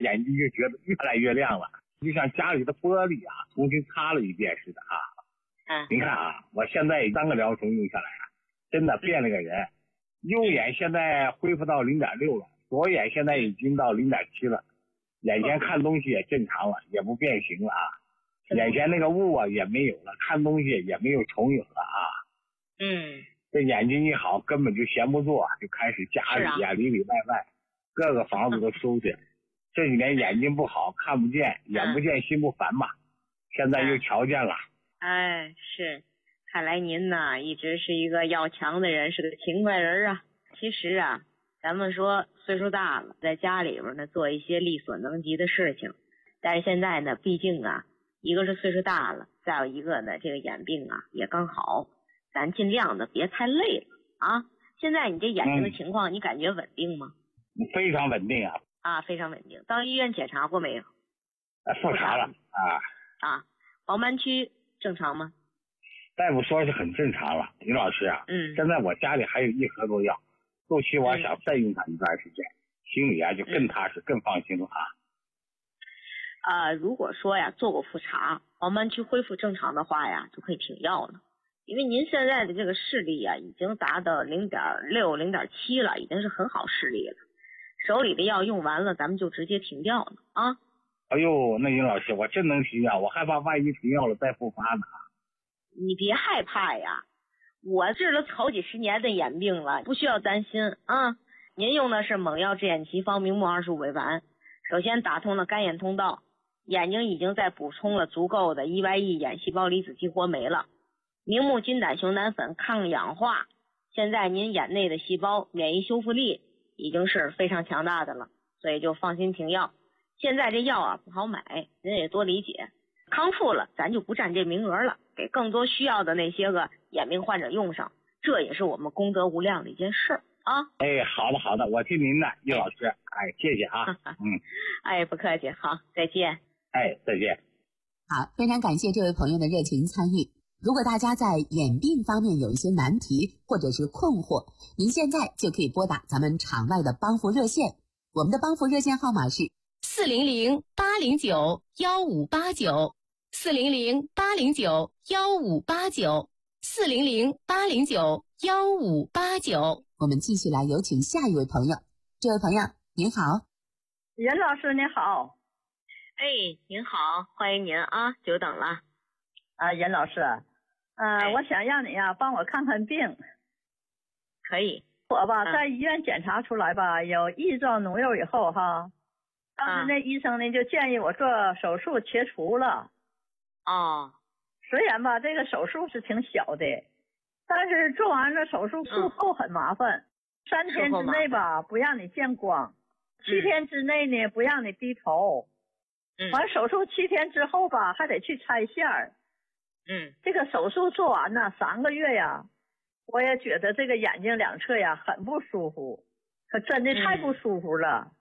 眼睛就觉得越来越亮了，就像家里的玻璃啊重新擦了一遍似的啊。你看啊，我现在3个疗程用下来啊，真的变了个人。右眼现在恢复到 0.6 了，左眼现在已经到 0.7 了，眼前看东西也正常了，也不变形了啊。眼前那个雾啊也没有了，看东西也没有重影了啊。这眼睛一好，根本就闲不住，就开始家里啊里里外外各个房子都收拾。这几年眼睛不好，看不见，眼不见心不烦嘛，现在又瞧见了。 是，看来您呢一直是一个要强的人，是个勤快人啊。其实啊，咱们说岁数大了，在家里边呢做一些力所能及的事情，但是现在呢，毕竟啊，一个是岁数大了，再有一个呢，这个眼病啊也刚好，咱尽量的别太累了啊。现在你这眼睛的情况，你感觉稳定吗？ 非常稳定啊。 非常稳定。到医院检查过没有？ 复查了黄斑区正常吗？ 大夫说是很正常了，李老师啊。现在我家里还有1盒多药，后期我想再用它一段时间，心里啊就更踏实，更放心了如果说呀做过复查，黄斑区恢复正常的话呀，就可以停药了。因为您现在的这个视力啊，已经达到 0.6 0.7 了，已经是很好视力了。手里的药用完了，咱们就直接停掉了啊。 哎呦，那尹老师，我真能停药，我害怕万一停药了再复发呢。 你别害怕呀，我治了好几十年的眼病了，不需要担心啊。您用的是猛药治眼奇方明目25味丸，首先打通了干眼通道，眼睛已经在补充了足够的 EYE 眼细胞离子激活酶了。明目金胆熊胆粉抗氧化，现在您眼内的细胞免疫修复力已经是非常强大的了，所以就放心停药。现在这药啊不好买，您也多理解。康复了咱就不占这名额了，给更多需要的那些个眼病患者用上，这也是我们功德无量的一件事啊。 好的，我听您的，叶老师。谢谢啊。 不客气，好，再见。 再见。 好，非常感谢这位朋友的热情参与。如果大家在眼病方面有一些难题或者是困惑，您现在就可以拨打咱们场外的帮扶热线，我们的帮扶热线号码是 400-809-1589 400-809-1589 400-809-1589。 我们继续来有请下一位朋友。这位朋友您好。 任老师您好。 您好，欢迎您啊，久等了。 任老师，我想让你帮我看看病。 可以。 我在医院检查出来有翼状脓瘤以后当时那医生呢就建议我做手术切除了。虽然这个手术是挺小的，但是做完了手术术后很麻烦。3天之内不让你见光，7天之内呢不让你低头。完手术7天之后还得去拆线儿。这个手术做完3个月我也觉得这个眼睛两侧很不舒服，可真的太不舒服了。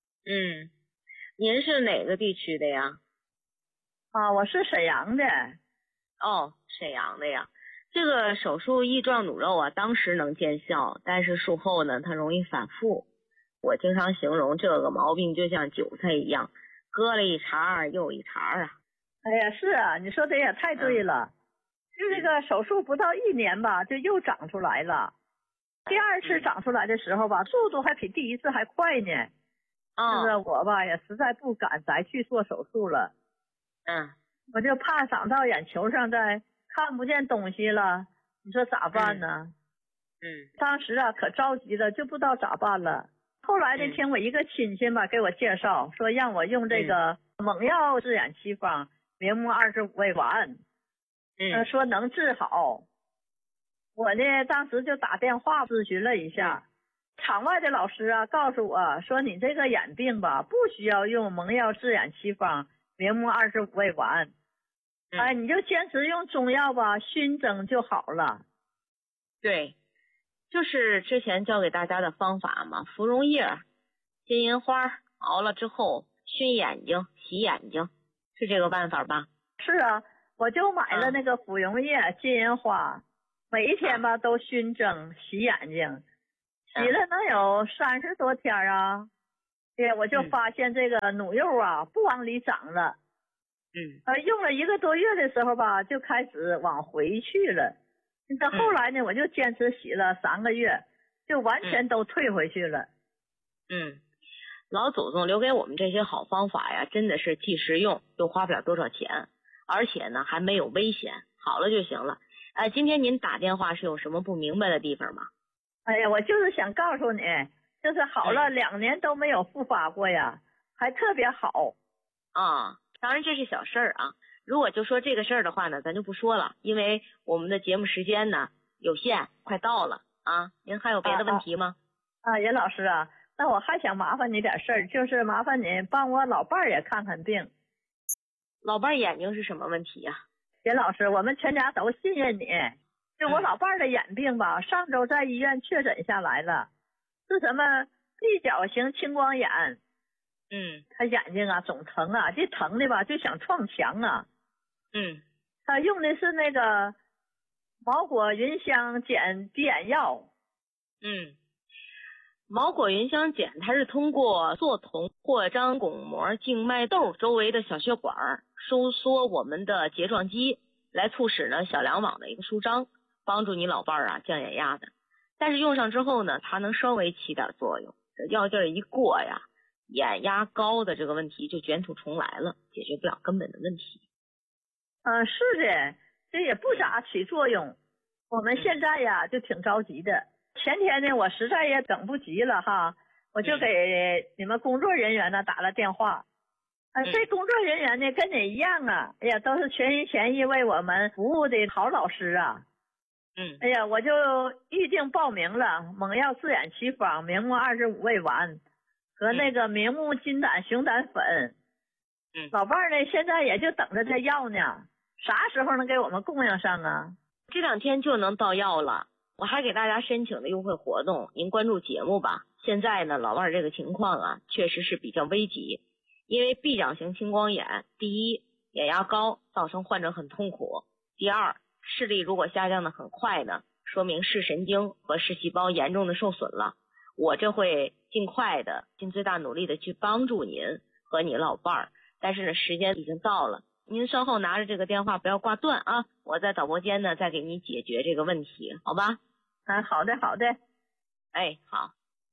您是哪个地区的呀？ 我是沈阳的。 沈阳的呀。这个手术翼状脓瘤当时能见效，但是术后呢它容易反复。我经常形容这个毛病就像韭菜一样，割了一茬又一茬是你说的也太对了。就这个手术不到1年就又长出来了。第2次长出来的时候速度还比第1次还快呢。就是我也实在不敢再去做手术了。我就怕长到眼球上再看不见东西了，你说咋办呢？当时可着急了，就不知道咋办了。后来呢，听我一个亲戚给我介绍，说让我用这个猛药治眼奇方明目25味丸，说能治好。我呢当时就打电话咨询了一下，场外的老师告诉我说，你这个眼病不需要用猛药治眼奇方明目25味丸，你就坚持用中药熏蒸就好了。 对，就是之前教给大家的方法嘛，芙蓉叶、金银花熬了之后熏眼睛、洗眼睛，是这个办法吧？ 是我就买了那个芙蓉叶、金银花，每一天都熏蒸洗眼睛，洗了能有30多天对，我就发现这个乳肉啊不往里长了。用了1个多月的时候吧，就开始往回去了。到后来呢，我就坚持洗了3个月，就完全都退回去了。 老祖宗留给我们这些好方法呀，真的是既实用又花不了多少钱，而且呢还没有危险，好了就行了。今天您打电话是有什么不明白的地方吗？ 哎呀，我就是想告诉你，就是好了2年都没有复发过呀，还特别好。 当然这是小事儿啊。如果就说这个事儿的话呢，咱就不说了，因为我们的节目时间呢有限，快到了啊。您还有别的问题吗？ 任老师啊，那我还想麻烦你点事儿，就是麻烦你帮我老伴儿也看看病。 老伴儿眼睛是什么问题呀？ 任老师，我们全家都信任你。就我老伴儿的眼病吧，上周在医院确诊下来了，是什么闭角型青光眼。他眼睛啊总疼啊，这疼的吧就想撞墙啊。他用的是那个毛果云香碱滴眼药。 毛果云香碱它是通过做瞳扩张巩膜静脉窦周围的小血管，收缩我们的睫状肌，来促使呢小梁网的一个舒张，帮助你老伴儿啊降眼压的。但是用上之后呢，它能稍微起点作用，这药劲儿一过呀，眼压高的这个问题就卷土重来了，解决不了根本的问题。 是的，这也不咋起作用。我们现在呀就挺着急的。前天呢，我实在也等不及了哈，我就给你们工作人员呢打了电话。这工作人员呢跟你一样啊，哎呀，都是全心全意为我们服务的好老师啊。哎呀，我就预定报名了，猛药自眼奇坊明目25味丸和那个明目金胆熊胆粉。老伴儿呢现在也就等着这药呢，啥时候能给我们供应上啊？ 这2天就能到药了。我还给大家申请的优惠活动，您关注节目吧。现在呢，老伴儿这个情况啊，确实是比较危急，因为闭角型青光眼，第一，眼压高，造成患者很痛苦；第二，视力如果下降的很快呢，说明视神经和视细胞严重的受损了。我这会尽快的、尽最大努力的去帮助您和你老伴儿，但是呢，时间已经到了。您稍后拿着这个电话不要挂断啊，我在导播间呢再给你解决这个问题，好吧？ 好的好的。 好。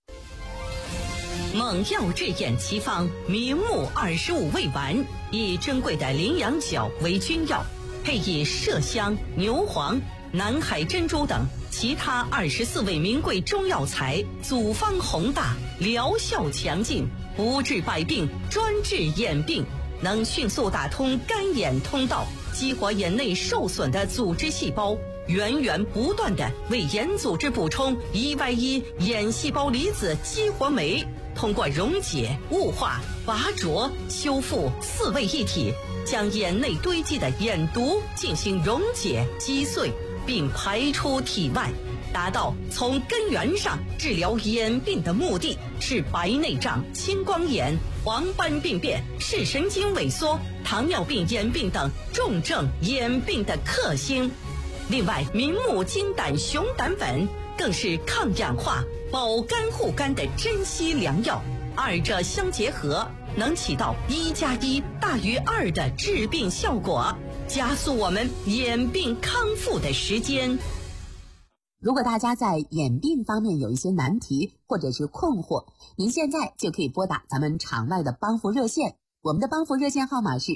猛药治眼奇方明目25味丸，以珍贵的羚羊角为君药，配以麝香、牛黄、南海珍珠等其他24味名贵中药材，组方宏大，疗效强劲，不治百病，专治眼病，能迅速打通干眼通道，激活眼内受损的组织细胞，源源不断地为眼组织补充1Y1眼细胞离子激活酶，通过溶解、雾化、拔灼、修复4位一体，将眼内堆积的眼毒进行溶解、击碎，并排出体外，达到从根源上治疗眼病的目的，是白内障、青光眼、黄斑病变、视神经萎缩、糖尿病眼病等重症眼病的克星。另外，明目金胆熊胆粉更是抗氧化、保肝护肝的珍稀良药，二者相结合，能起到1+1大于2的治病效果，加速我们眼病康复的时间。 如果大家在眼病方面有一些难题或者是困惑，您现在就可以拨打咱们场外的帮扶热线，我们的帮扶热线号码是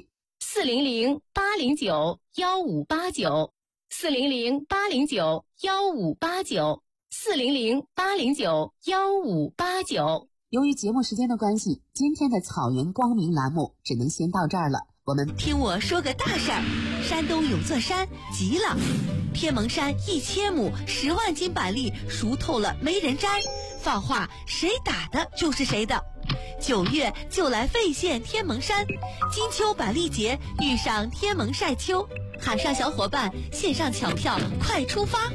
400-809-1589，400-809-1589。 由于节目时间的关系，今天的草原光明栏目只能先到这儿了。我们听我说个大事儿，山东有座山急了，天蒙山1000亩10万斤板栗熟透了没人摘，放话谁打的就是谁的。9月就来费县天蒙山，金秋板栗节遇上天蒙晒秋，海上小伙伴线上抢票快出发。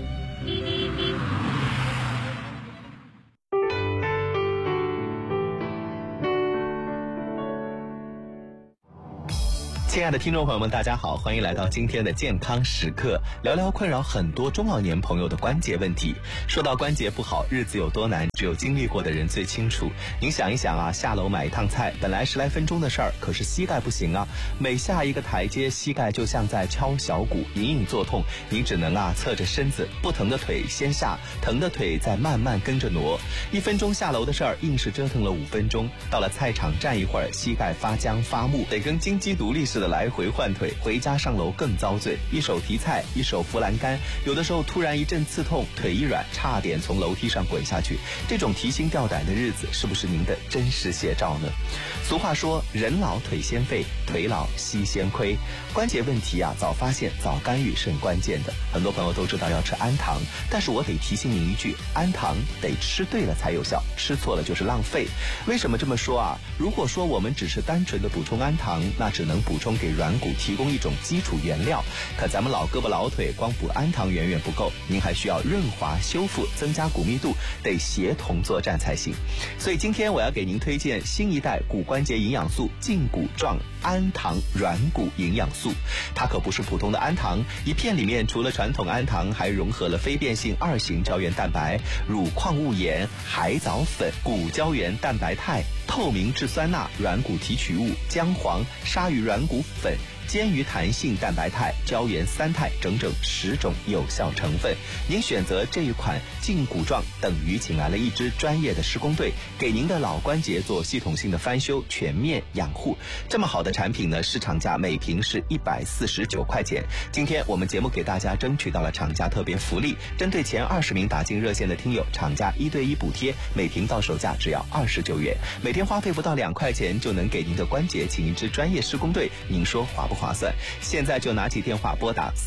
亲爱的听众朋友们，大家好，欢迎来到今天的健康时刻，聊聊困扰很多中老年朋友的关节问题。说到关节不好，日子有多难，只有经历过的人最清楚。您想一想啊，下楼买一趟菜，本来10来分钟的事儿，可是膝盖不行啊，每下一个台阶，膝盖就像在敲小鼓，隐隐作痛。您只能侧着身子，不疼的腿先下，疼的腿再慢慢跟着挪。1分钟下楼的事儿，硬是折腾了5分钟。到了菜场站一会儿，膝盖发僵发木，得跟金鸡独立似的来回换腿，回家上楼更遭罪，一手提菜，一手扶栏杆，有的时候突然一阵刺痛，腿一软，差点从楼梯上滚下去。这种提心吊胆的日子，是不是您的真实写照呢？俗话说，人老腿先废，腿老膝先亏。关节问题早发现早干预是很关键的。很多朋友都知道要吃氨糖，但是我得提醒您一句，氨糖得吃对了才有效，吃错了就是浪费。为什么这么说如果说我们只是单纯的补充氨糖，那只能补充给软骨提供一种基础原料，可咱们老胳膊老腿光补氨糖远远不够，您还需要润滑修复，增加骨密度，得协同作战才行。所以今天我要给您推荐新一代骨关节营养素胫骨状氨糖软骨营养素。它可不是普通的氨糖，一片里面除了传统氨糖，还融合了非变性2型胶原蛋白、乳矿物盐、海藻粉、骨胶原蛋白肽、透明质酸钠、软骨提取物、姜黄、鲨鱼软骨粉、坚鱼弹性蛋白肽、胶原3肽，整整10种有效成分。您选择这一款胫骨状，等于请来了一支专业的施工队，给您的老关节做系统性的翻修，全面养护。这么好的产品呢，市场价每瓶是149块钱。今天我们节目给大家争取到了厂家特别福利，针对前20名打进热线的听友，厂家1对1补贴，每瓶到手价只要29元，每天花费不到2块钱就能给您的关节请一支专业施工队，您说划不划算？现在就拿起电话拨打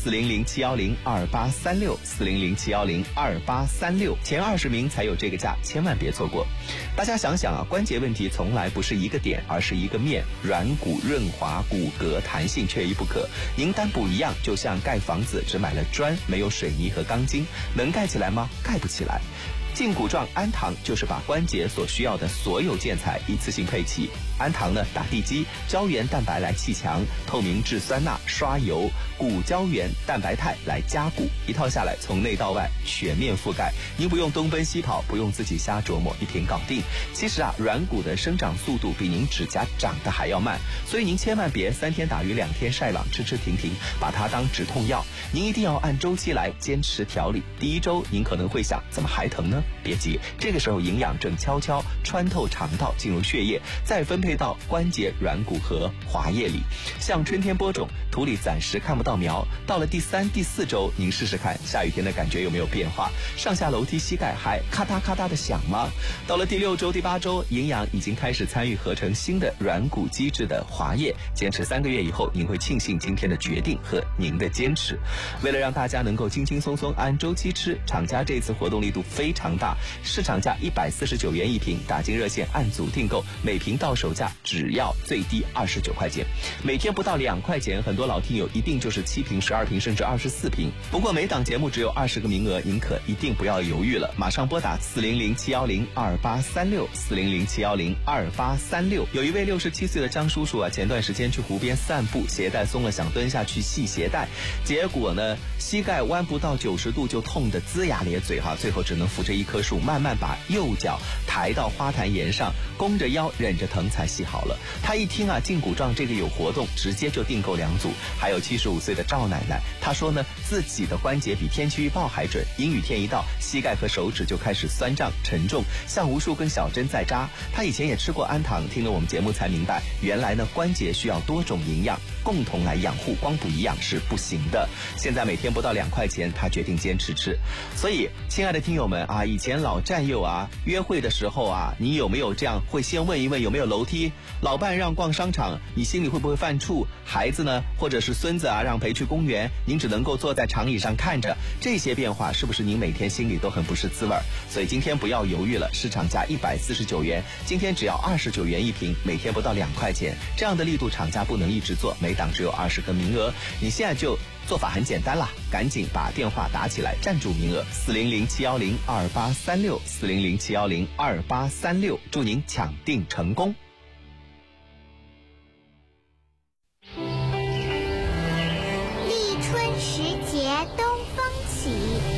400-710-2836，400-710-2836，前20名才有这个价，千万别错过。大家想想关节问题从来不是一个点，而是一个面，软骨润滑，骨骼弹性缺一不可。您单补一样，就像盖房子只买了砖，没有水泥和钢筋，能盖起来吗？盖不起来。胫骨状氨糖就是把关节所需要的所有建材一次性配齐。氨糖呢打地基，胶原蛋白来砌墙，透明质酸钠刷油，骨胶原蛋白肽来加固，一套下来从内到外全面覆盖，您不用东奔西跑，不用自己瞎琢磨，一瓶搞定。其实软骨的生长速度比您指甲长得还要慢，所以您千万别3天打鱼2天晒网，吃吃停停，把它当止痛药。您一定要按周期来坚持调理。第1周您可能会想，怎么还疼呢？别急，这个时候营养正悄悄穿透肠道进入血液，再分配到关节、软骨和滑液里。像春天播种，土里暂时看不到苗，到了第3、第4周，您试试看下雨天的感觉有没有变化，上下楼梯膝盖还咔嗒咔嗒的响吗？到了第6周、第8周，营养已经开始参与合成新的软骨基质的滑液，坚持3个月以后，您会庆幸今天的决定和您的坚持。为了让大家能够轻轻松松按周期吃，厂家这次活动力度非常大，市场价149元一瓶，打进热线按组订购，每瓶到手价只要最低29块钱，每天不到2块钱，很多老听友一定就是7瓶、12瓶甚至24瓶。不过每档节目只有20个名额，您可一定不要犹豫了，马上拨打400-710-2836，400-710-2836。有一位67岁的张叔叔前段时间去湖边散步，鞋带松了，想蹲下去系鞋带，结果呢膝盖弯不到90度就痛得龇牙咧嘴最后只能扶着一棵树，慢慢把右脚抬到花坛沿上，弓着腰忍着疼才系好了。他一听胫骨状这个有活动，直接就订购2组。还有75岁的赵奶奶，她说呢自己的关节比天气预报还准，阴雨天一到，膝盖和手指就开始酸胀沉重，像无数根小针在扎。她以前也吃过氨糖，听了我们节目才明白，原来呢关节需要多种营养共同来养护，光补营养是不行的。现在每天不到2块钱，她决定坚持吃。所以亲爱的听友们以前老战友约会的时候你有没有这样会先问一问有没有楼梯？老伴让逛商场，你心里会不会犯怵？孩子呢，或者是孙子让陪去公园，您只能够坐在长椅上看着，这些变化是不是您每天心里都很不是滋味？所以今天不要犹豫了，市场价149元，今天只要29元一瓶，每天不到2块钱，这样的力度厂家不能一直做，每档只有20个名额。你现在就做法很简单啦，赶紧把电话打起来，占住名额，400-710-2836， 400-710-2836，祝您抢订成功。 东风起。